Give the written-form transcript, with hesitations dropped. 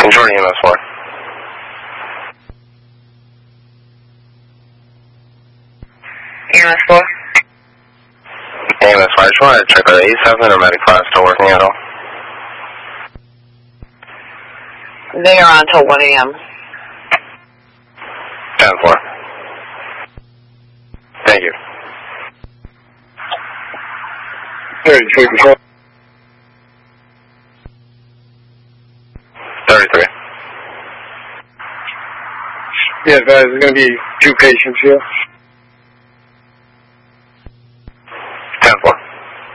Jordan EMS 4. EMS 4. EMS 4, I just wanted to check that A7 or Medic 5 still working at all? They are on until 1 a.m. 10-4. Thank you. 33 control. 33. Yeah, guys, there's going to be 2 patients here.